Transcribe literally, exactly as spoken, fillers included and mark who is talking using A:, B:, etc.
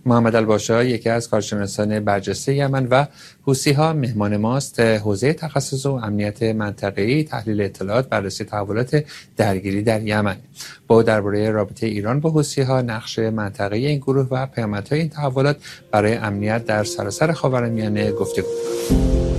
A: محمد الباشا یکی از کارشناسان برجسته یمن و حوثی‌ها مهمان ماست. حوزه تخصص و امنیت منطقه‌ای، تحلیل اطلاعات، بررسی تحولات درگیری در یمن. با درباره رابطه ایران با حوثی‌ها، نقش منطقه‌ای این گروه و پیامدهای این تحولات برای امنیت در سراسر خاورمیانه گفتگو